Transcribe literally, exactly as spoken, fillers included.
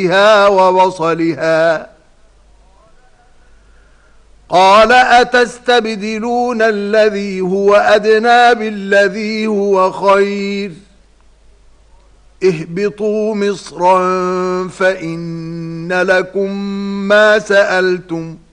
وبصلها قال أتستبدلون الذي هو أدنى بالذي هو خير اهبطوا مصرا فإن لكم ما سألتم